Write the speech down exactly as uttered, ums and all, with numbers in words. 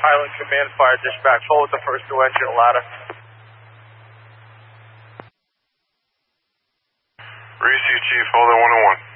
Highland Command Fire Dispatch. Hold with the first two engine ladder. Reese, Chief, hold at one oh one.